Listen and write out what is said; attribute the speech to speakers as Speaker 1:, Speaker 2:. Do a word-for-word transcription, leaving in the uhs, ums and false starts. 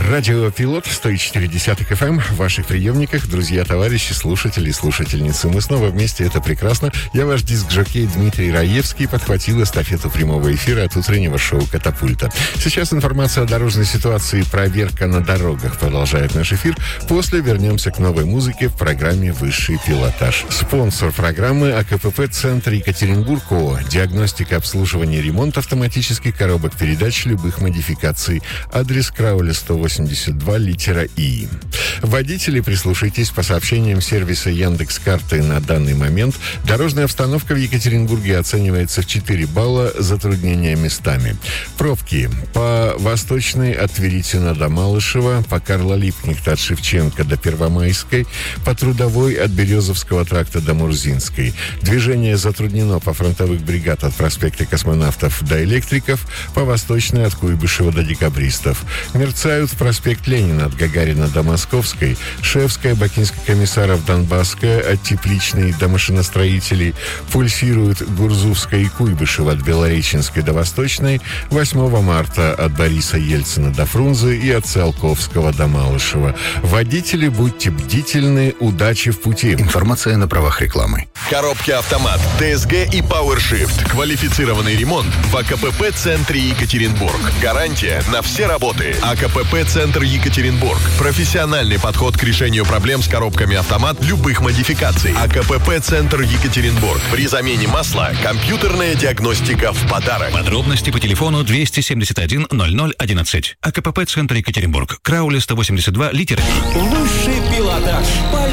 Speaker 1: Радио Пилот, сто четыре эф эм, в ваших приемниках, друзья, товарищи, слушатели и слушательницы. Мы снова вместе, это прекрасно. Я ваш диск-жокей Дмитрий Раевский подхватил эстафету прямого эфира от утреннего шоу «Катапульта». Сейчас информация о дорожной ситуации, проверка на дорогах продолжает наш эфир. После вернемся к новой музыке в программе «Высший пилотаж». Спонсор программы АКПП-центр Екатеринбург ООО. Диагностика, обслуживание, ремонт автоматических коробок передач любых модификаций. Адрес Крауля сто восемьдесят два, литера И. Водители, прислушайтесь, по сообщениям сервиса Яндекс.Карты на данный момент дорожная обстановка в Екатеринбурге оценивается в четыре балла, затруднения местами. Пробки по Восточной от Тверитина до Малышева, по Карла Липкнехта от Шевченко до Первомайской, по Трудовой от Березовского тракта до Мурзинской. Движение затруднено по фронтовых бригад от проспекта Космонавтов до Электриков, по Восточной от Куйбышева до Декабристов. Мерцают проспект Ленина от Гагарина до Московской, Шевская, Бакинский комиссаров, Донбасская от Тепличной до Машиностроителей, пульсирует Гурзувская и Куйбышева от Белореченской до Восточной, восьмого марта от Бориса Ельцина до Фрунзе и от Циолковского до Малышева. Водители, будьте бдительны, удачи в пути.
Speaker 2: Информация на правах рекламы.
Speaker 3: Коробки «Автомат», ТСГ и PowerShift. Квалифицированный ремонт в АКПП-центре Екатеринбург. Гарантия на все работы. АКПП-центр Екатеринбург. Профессиональный подход к решению проблем с коробками «Автомат» любых модификаций. АКПП-центр Екатеринбург. При замене масла компьютерная диагностика в подарок.
Speaker 4: Подробности по телефону двести семьдесят один ноль ноль одиннадцать. АКПП-центр Екатеринбург. Краули сто восемьдесят два, литера И.
Speaker 5: Высший пилотаж. Полет